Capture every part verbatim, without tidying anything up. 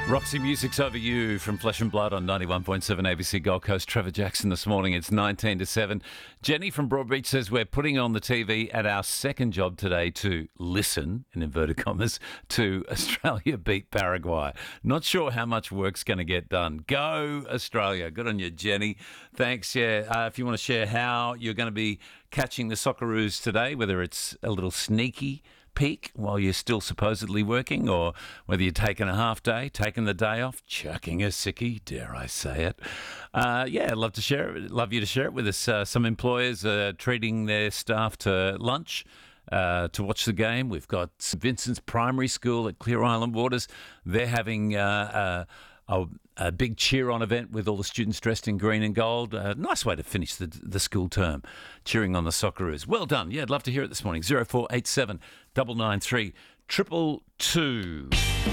Roxy Music's Over You from Flesh and Blood on ninety-one point seven A B C Gold Coast. Trevor Jackson this morning. It's nineteen to seven. Jenny from Broadbeach says we're putting on the T V at our second job today to listen, in inverted commas, to Australia beat Paraguay. Not sure how much work's going to get done. Go Australia. Good on you, Jenny. Thanks. Yeah. Uh, if you want to share how you're going to be catching the Socceroos today, whether it's a little sneaky peak while you're still supposedly working, or whether you're taking a half day, taking the day off, chucking a sickie, dare I say it. Uh, yeah, I'd love to share it. Love you to share it with us. Uh, some employers are treating their staff to lunch uh, to watch the game. We've got St Vincent's Primary School at Clear Island Waters. They're having uh, uh, a, a big cheer-on event with all the students dressed in green and gold. A nice way to finish the, the school term, cheering on the Socceroos. Well done. Yeah, I'd love to hear it this morning. zero four eight seven nine nine three triple two.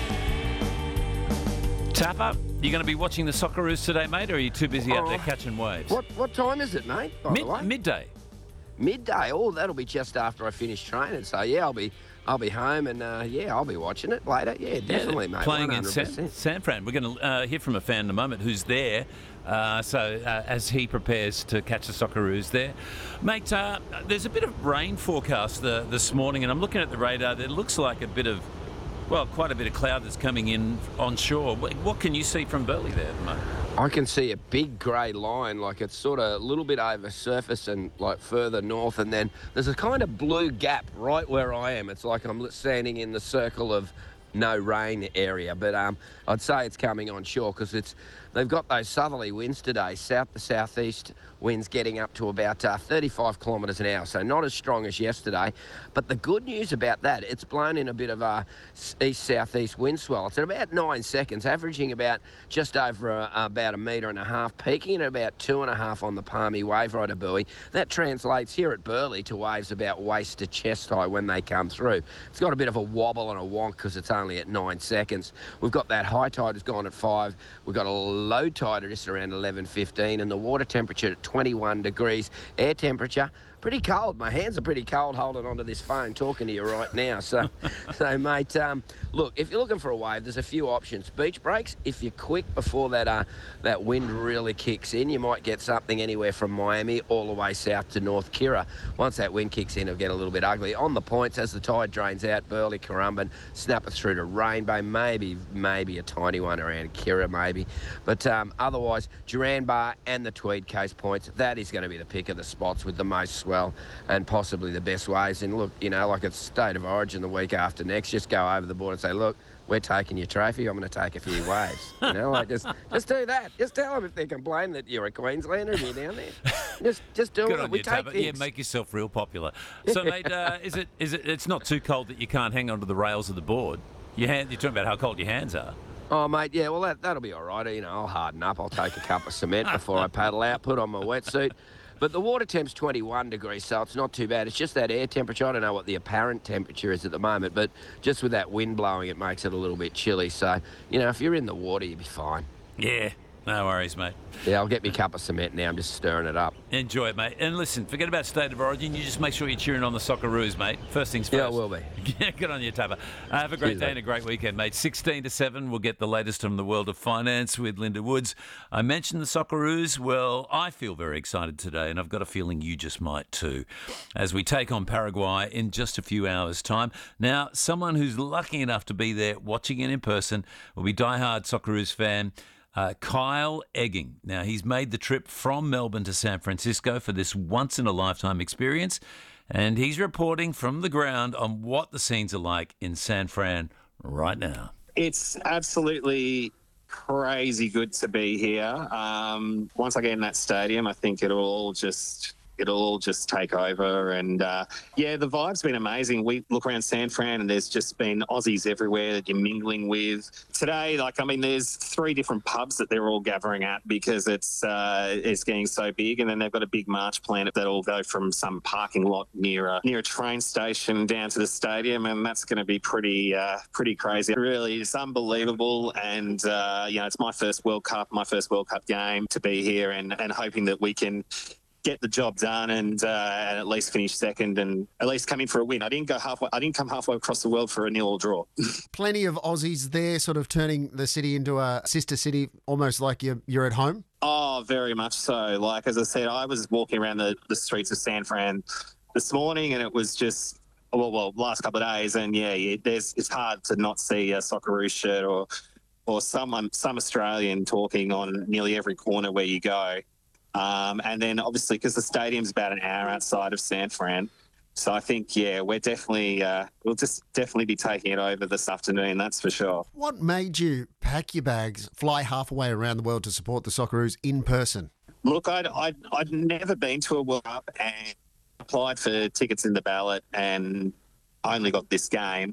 Tapper, you going to be watching the Socceroos today, mate, or are you too busy out Oh, there catching waves? What what time is it, mate? By Mid, the way, midday. midday. Oh, that'll be just after I finish training. So yeah, I'll be I'll be home and uh, yeah, I'll be watching it later. Yeah, definitely, yeah, mate. Playing one in hundred San, percent. San Fran. We're going to uh, hear from a fan in a moment who's there. Uh, so uh, as he prepares to catch the Socceroos there. Mate, uh, there's a bit of rain forecast uh, this morning, and I'm looking at the radar. There looks like a bit of, well, quite a bit of cloud that's coming in onshore. What, what can you see from Burleigh there at the moment? I can see a big grey line, like it's sort of a little bit over surface and like further north, and then there's a kind of blue gap right where I am. It's like I'm standing in the circle of no rain area, but um, I'd say it's coming on shore because it's they've got those southerly winds today, south to southeast winds getting up to about uh, thirty-five kilometres an hour, so not as strong as yesterday. But the good news about that, it's blown in a bit of a east-southeast wind swell. It's at about nine seconds, averaging about just over a, about a metre and a half, peaking at about two and a half on the Palmy Wave Rider buoy. That translates here at Burleigh to waves about waist to chest high when they come through. It's got a bit of a wobble and a wonk because it's only at nine seconds. We've got that high tide has gone at five. We've got a low tide at just around eleven fifteen, and the water temperature at twenty-one degrees. Air temperature pretty cold. My hands are pretty cold holding onto this phone talking to you right now. So, so mate, um, look, if you're looking for a wave, there's a few options. Beach breaks, if you're quick before that uh, that wind really kicks in, you might get something anywhere from Miami all the way south to North Kira. Once that wind kicks in, it'll get a little bit ugly. On the points, as the tide drains out, Burleigh, Currumbin, snap it through to Rainbow, maybe maybe a tiny one around Kira, maybe. But um, otherwise, Duran Bar and the Tweed Coast points, that is going to be the pick of the spots with the most swell and possibly the best waves. And look, you know, like it's State of Origin the week after next, just go over the board and say, look, we're taking your trophy, I'm going to take a few waves. You know, like just just do that. Just tell them if they complain that you're a Queenslander and you're down there. Just just do Good it. on We you, take Tabba. things. Yeah, make yourself real popular. So, mate, uh, is it is it? It's not too cold that you can't hang onto the rails of the board. Your hand, you're talking about how cold your hands are. Oh, mate, yeah, well, that, that'll be all right. You know, I'll harden up. I'll take a cup of cement before I paddle out, put on my wetsuit. But the water temp's twenty-one degrees, so it's not too bad. It's just that air temperature. I don't know what the apparent temperature is at the moment, but just with that wind blowing, it makes it a little bit chilly. So, you know, if you're in the water, you'll be fine. Yeah, no worries, mate. Yeah, I'll get me a cup of cement now. I'm just stirring it up. Enjoy it, mate. And listen, forget about State of Origin. You just make sure you're cheering on the Socceroos, mate. First things first. Yeah, I will be. Yeah, good on you, Tapper. Uh, have a great Cheers, day mate. and a great weekend, mate. sixteen to seven, we'll get the latest from the world of finance with Linda Woods. I mentioned the Socceroos. Well, I feel very excited today, and I've got a feeling you just might too, as we take on Paraguay in just a few hours' time. Now, someone who's lucky enough to be there watching it in person will be diehard Socceroos fan, Uh, Kyle Egging. Now, he's made the trip from Melbourne to San Francisco for this once-in-a-lifetime experience, and he's reporting from the ground on what the scenes are like in San Fran right now. It's absolutely crazy good to be here. Um, once I get in that stadium, I think it'll all just... It'll all just take over. And, uh, yeah, the vibe's been amazing. We look around San Fran and there's just been Aussies everywhere that you're mingling with. Today, like, I mean, there's three different pubs that they're all gathering at because it's uh, it's getting so big. And then they've got a big march plan that'll go from some parking lot near a, near a train station down to the stadium. And that's going to be pretty, uh, pretty crazy. It really is unbelievable. And, uh, you know, it's my first World Cup, my first World Cup game to be here and, and hoping that we can get the job done and, uh, and at least finish second and at least come in for a win. I didn't go halfway. I didn't come halfway across the world for a nil or draw. Plenty of Aussies there, sort of turning the city into a sister city, almost like you're you're at home. Oh, very much so. Like, as I said, I was walking around the, the streets of San Fran this morning and it was just, well, well, last couple of days. And yeah, yeah there's, it's hard to not see a Socceroos shirt or, or someone, some Australian talking on nearly every corner where you go. Um, and then obviously because the stadium's about an hour outside of San Fran. So I think, yeah, we're definitely, uh, we'll just definitely be taking it over this afternoon, that's for sure. What made you pack your bags, fly halfway around the world to support the Socceroos in person? Look, I'd, I'd, I'd never been to a World Cup and applied for tickets in the ballot and only got this game.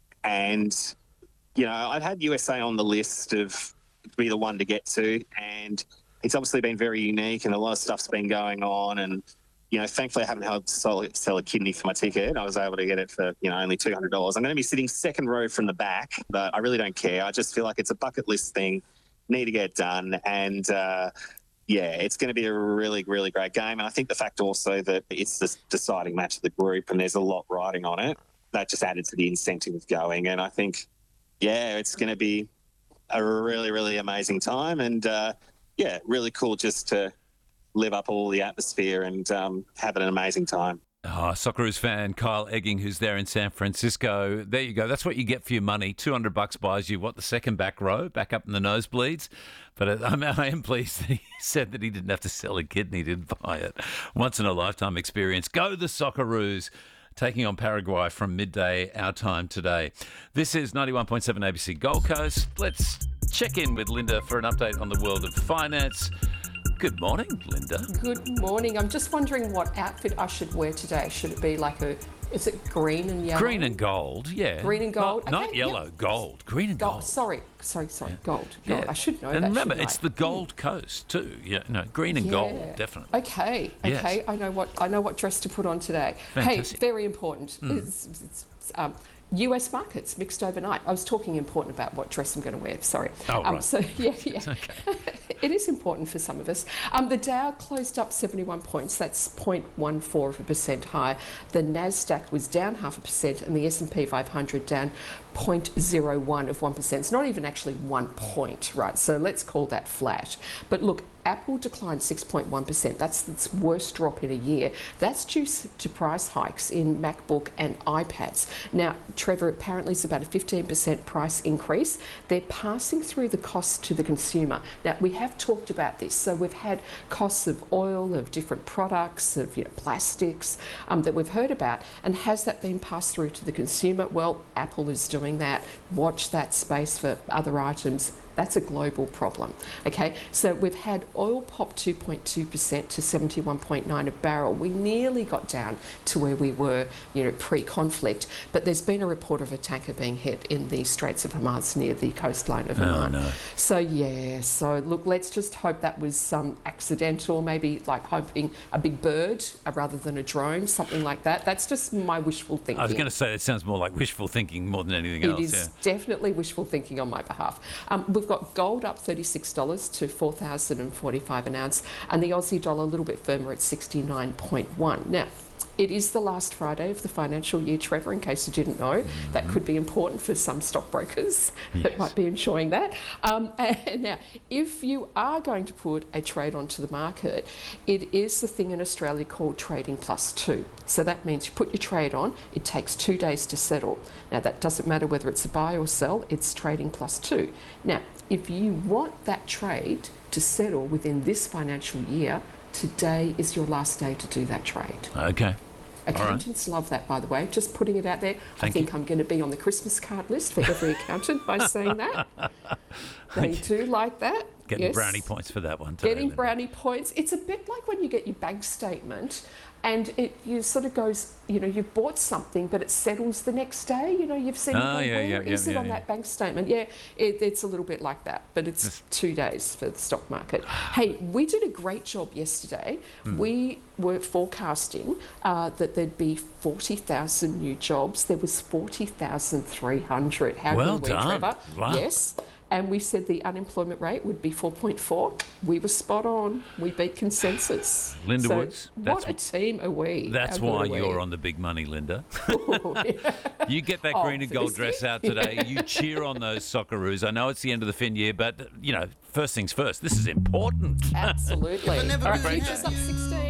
And, you know, I'd had U S A on the list of to be the one to get to. And it's obviously been very unique and a lot of stuff's been going on. And, you know, thankfully I haven't had to sell, sell a kidney for my ticket. I was able to get it for, you know, only two hundred dollars. I'm going to be sitting second row from the back, but I really don't care. I just feel like it's a bucket list thing, need to get done. And, uh, yeah, it's going to be a really, really great game. And I think the fact also that it's the deciding match of the group and there's a lot riding on it, that just added to the incentive of going. And I think, yeah, it's going to be a really, really amazing time. And, uh, yeah, really cool just to live up all the atmosphere and um, have an amazing time. Oh, Socceroos fan Kyle Egging, who's there in San Francisco. There you go. That's what you get for your money. two hundred bucks buys you, what, the second back row, back up in the nosebleeds. But I, I am pleased that he said that he didn't have to sell a kidney, he didn't buy it. Once in a lifetime experience. Go the Socceroos, taking on Paraguay from midday our time today. This is ninety-one point seven A B C Gold Coast. Let's check in with Linda for an update on the world of finance. Good morning, Linda. Good morning. I'm just wondering what outfit I should wear today. Should it be like a, is it green and yellow? Green and gold, yeah. Green and gold. Not, not okay, yellow, yep. gold. Green and gold. gold. Sorry, sorry, sorry. Yeah. Gold. gold. Yeah. I should know and that. And remember, shouldn't it's I? the Gold Coast too. Yeah, no, green and yeah. gold, definitely. Okay, Yes. okay. I know what I know what dress to put on today. Fantastic. Hey, very important. Mm. It's, it's, it's, um, U S markets mixed overnight. I was talking important about what dress I'm going to wear. Sorry. Oh, um, right. So yeah, yeah. Okay. It is important for some of us. Um, the Dow closed up seventy-one points. That's zero point one four of a percent higher. The Nasdaq was down half a percent, and the S and P five hundred down zero point zero one of one percent. It's not even actually one point, right? So let's call that flat. But look, Apple declined six point one percent. That's its worst drop in a year. That's due to price hikes in MacBook and iPads. Now, Trevor, apparently it's about a fifteen percent price increase. They're passing through the costs to the consumer. Now, we have talked about this. So we've had costs of oil, of different products, of you know, plastics um, that we've heard about. And has that been passed through to the consumer? Well, Apple is doing that. Watch that space for other items. That's a global problem. Okay, so we've had oil pop two point two percent to seventy-one point nine a barrel. We nearly got down to where we were, you know, pre-conflict. But there's been a report of a tanker being hit in the Straits of Hormuz near the coastline of Oman. Oh, no. So yeah, so look, let's just hope that was some accidental, maybe like hoping a big bird uh, rather than a drone, something like that. That's just my wishful thinking. I was going to say it sounds more like wishful thinking more than anything It else. is yeah. definitely wishful thinking on my behalf. Um, we've got gold up thirty-six dollars to four thousand forty-five an ounce, and the Aussie dollar a little bit firmer at sixty-nine point one. Now, it is the last Friday of the financial year, Trevor, in case you didn't know. Mm-hmm. That could be important for some stockbrokers yes. that might be enjoying that. Um, and now, if you are going to put a trade onto the market, it is the thing in Australia called Trading Plus Two. So that means you put your trade on, it takes two days to settle. Now, that doesn't matter whether it's a buy or sell, it's Trading Plus Two. Now, if you want that trade to settle within this financial year, today is your last day to do that trade. Okay. Accountants love that, by the way. Just putting it out there. Thank I think you. I'm going to be on the Christmas card list for every accountant by saying that. They do like that. Getting yes. brownie points for that one. Today, Getting Linda. brownie points. It's a bit like when you get your bank statement and it you sort of goes, you know, you've bought something, but it settles the next day. You know, you've seen, Oh, well, yeah, where yeah, is yeah, it yeah, on yeah. that bank statement? Yeah, it, it's a little bit like that, but it's Just- two days for the stock market. Hey, we did a great job yesterday. Hmm. We were forecasting uh, that there'd be forty thousand new jobs. There was forty thousand three hundred. How Well good are we, done. Trevor? Wow. Yes. and we said the unemployment rate would be four point four. We were spot on. We beat consensus. Linda so Woods, what that's- a team are we? That's How good why are we? you're on the big money, Linda. Yeah. You get that Oh, green and gold dress seriously? out today. You cheer on those Socceroos. I know it's the end of the fin year, but, you know, first things first. This is important. Absolutely. All right, Great futures up sixteen.